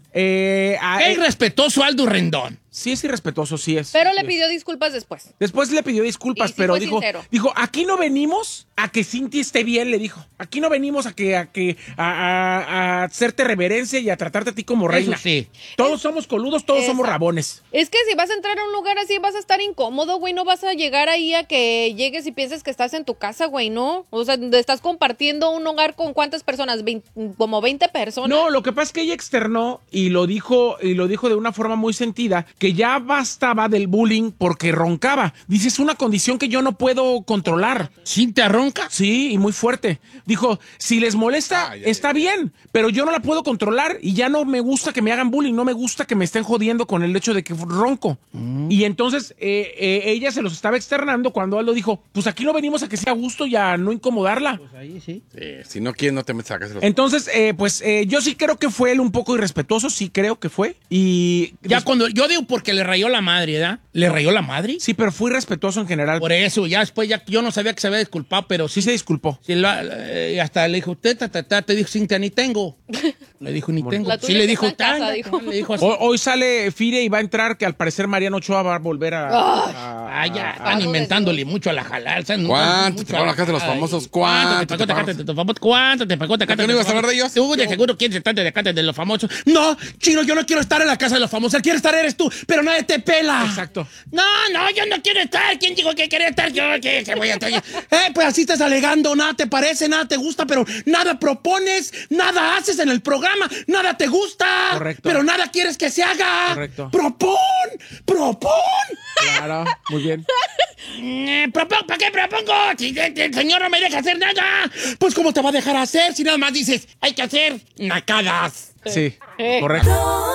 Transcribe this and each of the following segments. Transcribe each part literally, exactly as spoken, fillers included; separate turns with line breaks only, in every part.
Eh,
Qué irrespetuoso Aldo Rendón.
Sí es irrespetuoso, sí es.
Pero
sí
le
es.
pidió disculpas después.
Después le pidió disculpas,
Y sí
pero
fue
dijo,
sincero.
dijo, aquí no venimos a que Cintia esté bien, le dijo. Aquí no venimos a que, a que, a, a- a hacerte reverencia y a tratarte a ti como reina.
Eso sí.
Todos somos coludos, todos somos
Exacto.
rabones.
Es que si vas a entrar a un lugar así vas a estar incómodo, güey. No vas a llegar ahí a que llegues y pienses que estás en tu casa, güey, ¿no? O sea, estás compartiendo un hogar con ¿cuántas personas? Vein- como veinte personas.
No, lo que pasa es que ella externó y lo dijo, y lo dijo de una forma muy sentida, que ya bastaba del bullying porque roncaba. Dice, es una condición que yo no puedo controlar.
¿Cintia ronca?
Sí, y muy fuerte. Dijo, si les molesta,
Ay, ay,
está bien, pero yo no la puedo controlar y ya no me gusta que me hagan bullying, no me gusta que me estén jodiendo con el hecho de que ronco.
Mm.
Y entonces eh, eh, ella se los estaba externando cuando Aldo dijo, pues aquí no venimos a que sea a gusto y a no incomodarla.
Pues ahí sí.
Sí, si no quieres, no te metas a casa.
Entonces, eh, pues eh, yo sí creo que fue él un poco irrespetuoso, sí creo que fue. Y
Ya
des-
cuando, yo digo porque le rayó la madre, ¿verdad? ¿Le rayó la madre?
sí, pero fui respetuoso en general.
Por eso, ya después, ya yo no sabía que se había disculpado, pero sí,
Sí se disculpó.
sí, la- eh, hasta le dijo, usted, ta, ta, ta, te dijo, Cintia, ni tengo. Le dijo, ni tengo.
La
Sí,
tuya
le
que
dijo,
está en casa,
"Tanga",
dijo.
le dijo así.
Ho- Hoy sale Fire y va a entrar que al parecer Mariano Ochoa va a volver a... a-
Ah, ya,
a-
están
Pago
inventándole mucho a la jalal. ¿Sabes?
¿Cuánto
Mucho
te pagó la casa de los
jalal.
famosos?
¿Cuánto
¿Cuánto
te
te
pagó
pagó?
Tecate de los famosos? ¿Cuánto te pagó Tecate
¿Por qué no ibas a hablar de ellos?
Tú de seguro quieres estar de Tecate de los famosos. No, Chino, yo no quiero estar en la casa de los famosos. El que quiere estar eres tú, pero nadie te pela.
Exacto.
No, no, yo no quiero estar. ¿Quién dijo que quería estar? Yo que, que voy a estar. Eh, pues así estás alegando. Nada te parece, nada te gusta, pero nada propones, nada haces en el programa, nada te gusta.
Correcto.
Pero nada quieres que se haga.
Correcto.
Propón, propón.
Claro, muy bien.
Eh, propongo, ¿para qué propongo? Si el, el señor no me deja hacer nada. Pues ¿cómo te va a dejar hacer si nada más dices, hay que hacer nacadas?
Sí, correcto.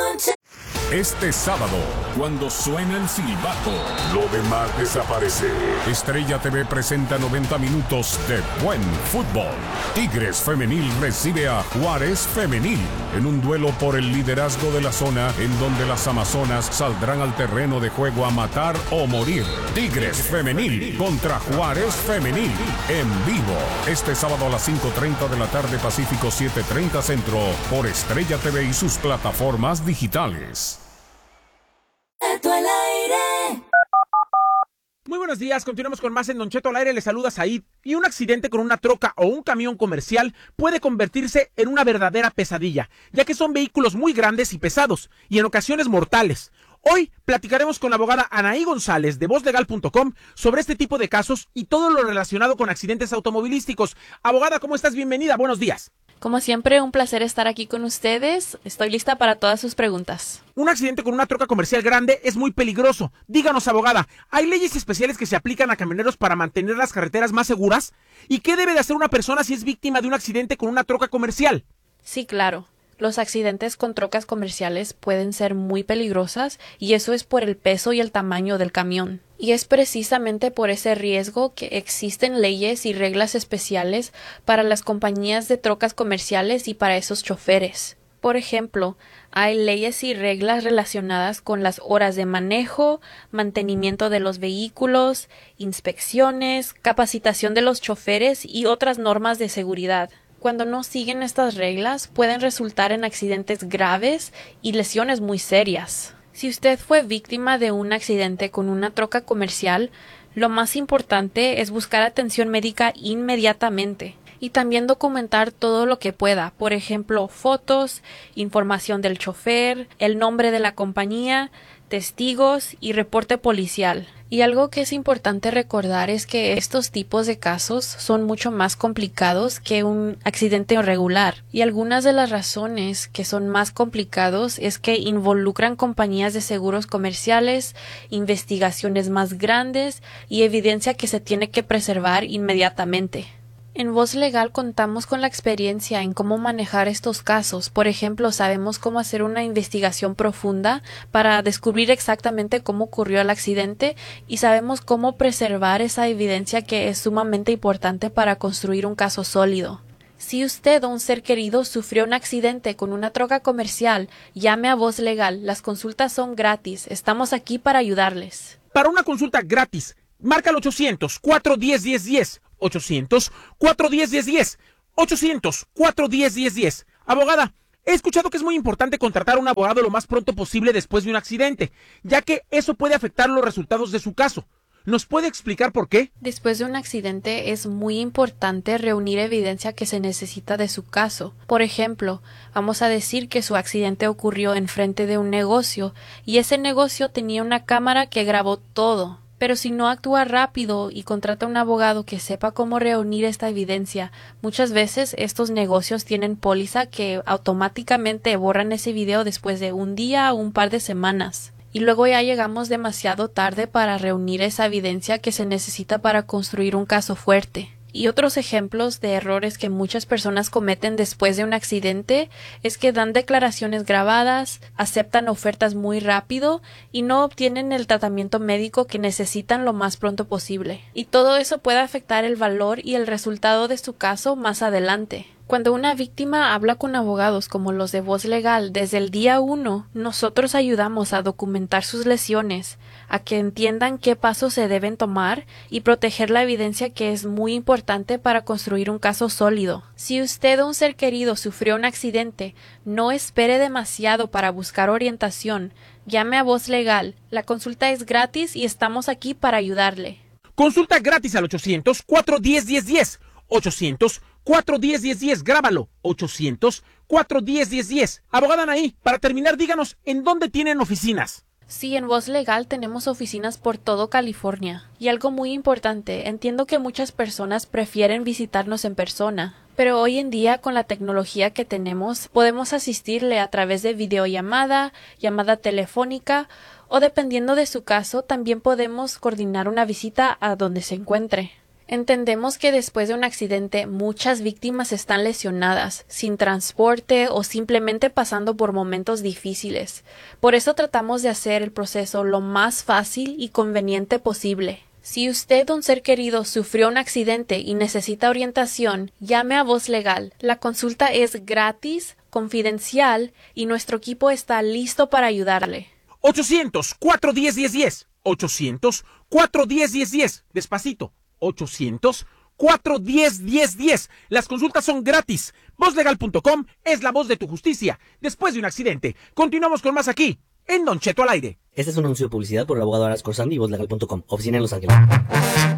Este sábado, cuando suena el silbato, lo demás desaparece. Estrella T V presenta noventa minutos de buen fútbol. Tigres Femenil recibe a Juárez Femenil en un duelo por el liderazgo de la zona en donde las amazonas saldrán al terreno de juego a matar o morir. Tigres Femenil contra Juárez Femenil en vivo. Este sábado a las cinco treinta de la tarde Pacífico, siete treinta Centro por Estrella T V y sus plataformas digitales.
Muy buenos días, continuamos con más en Don Cheto al aire, le saluda Said. Y un accidente con una troca o un camión comercial puede convertirse en una verdadera pesadilla, ya que son vehículos muy grandes y pesados, y en ocasiones mortales. Hoy platicaremos con la abogada Anaí González de voz legal punto com sobre este tipo de casos y todo lo relacionado con accidentes automovilísticos. Abogada, ¿cómo estás? Bienvenida, buenos días.
Como siempre, un placer estar aquí con ustedes. Estoy lista para todas sus preguntas.
Un accidente con una troca comercial grande es muy peligroso. Díganos, abogada, ¿hay leyes especiales que se aplican a camioneros para mantener las carreteras más seguras? ¿Y qué debe de hacer una persona si es víctima de un accidente con una troca comercial?
Sí, claro. Los accidentes con trocas comerciales pueden ser muy peligrosas y eso es por el peso y el tamaño del camión. Y es precisamente por ese riesgo que existen leyes y reglas especiales para las compañías de trocas comerciales y para esos choferes. Por ejemplo, hay leyes y reglas relacionadas con las horas de manejo, mantenimiento de los vehículos, inspecciones, capacitación de los choferes y otras normas de seguridad. Cuando no siguen estas reglas, pueden resultar en accidentes graves y lesiones muy serias. Si usted fue víctima de un accidente con una troca comercial, lo más importante es buscar atención médica inmediatamente y también documentar todo lo que pueda, por ejemplo, fotos, información del chofer, el nombre de la compañía, testigos y reporte policial. Y algo que es importante recordar es que estos tipos de casos son mucho más complicados que un accidente irregular. Y algunas de las razones que son más complicados es que involucran compañías de seguros comerciales, investigaciones más grandes y evidencia que se tiene que preservar inmediatamente. En Voz Legal contamos con la experiencia en cómo manejar estos casos. Por ejemplo, sabemos cómo hacer una investigación profunda para descubrir exactamente cómo ocurrió el accidente y sabemos cómo preservar esa evidencia que es sumamente importante para construir un caso sólido. Si usted o un ser querido sufrió un accidente con una troca comercial, llame a Voz Legal. Las consultas son gratis. Estamos aquí para ayudarles.
Para una consulta gratis, marca al ochocientos, cuatro diez, diez diez. ochocientos, cuatro diez, diez diez. ochocientos, cuatro diez, diez diez. Abogada, He escuchado que es muy importante contratar a un abogado lo más pronto posible después de un accidente, ya que eso puede afectar los resultados de su caso. ¿Nos puede explicar por qué?
Después de un accidente es muy importante reunir evidencia que se necesita de su caso. Por ejemplo, vamos a decir que su accidente ocurrió enfrente de un negocio y ese negocio tenía una cámara que grabó todo. Pero si no actúa rápido y contrata a un abogado que sepa cómo reunir esta evidencia, muchas veces estos negocios tienen póliza que automáticamente borran ese video después de un día o un par de semanas. Y luego ya llegamos demasiado tarde para reunir esa evidencia que se necesita para construir un caso fuerte. Y otros ejemplos de errores que muchas personas cometen después de un accidente es que dan declaraciones grabadas, aceptan ofertas muy rápido y no obtienen el tratamiento médico que necesitan lo más pronto posible. Y todo eso puede afectar el valor y el resultado de su caso más adelante. Cuando una víctima habla con abogados como los de Voz Legal desde el día uno, nosotros ayudamos a documentar sus lesiones, a que entiendan qué pasos se deben tomar y proteger la evidencia que es muy importante para construir un caso sólido. Si usted o un ser querido sufrió un accidente, no espere demasiado para buscar orientación. Llame a Voz Legal. La consulta es gratis y estamos aquí para ayudarle.
Consulta gratis al ochocientos, cuatro uno cero, uno cero uno cero. ochocientos, cuatro uno cero, uno cero uno cero. Grábalo. ochocientos, cuatro uno cero, uno cero uno cero. Abogada Anaí, para terminar, díganos, ¿en dónde tienen oficinas?
Sí, en Voz Legal tenemos oficinas por todo California. Y algo muy importante, entiendo que muchas personas prefieren visitarnos en persona, pero hoy en día con la tecnología que tenemos podemos asistirle a través de videollamada, llamada telefónica o dependiendo de su caso también podemos coordinar una visita a donde se encuentre. Entendemos que después de un accidente muchas víctimas están lesionadas, sin transporte o simplemente pasando por momentos difíciles. Por eso tratamos de hacer el proceso lo más fácil y conveniente posible. Si usted o un ser querido sufrió un accidente y necesita orientación, llame a Voz Legal. La consulta es gratis, confidencial y nuestro equipo está listo para ayudarle.
ochocientos, cuatro uno cero, uno cero uno cero. ochocientos, cuatro uno cero, uno cero uno cero. Despacito. ochocientos, cuatro uno cero, uno cero uno cero. Las consultas son gratis. voz legal punto com es la voz de tu justicia. Después de un accidente, continuamos con más aquí, en Don Cheto al aire.
Este es un anuncio de publicidad por el abogado Aras Corsandi y voz legal punto com. Oficina en Los Ángeles.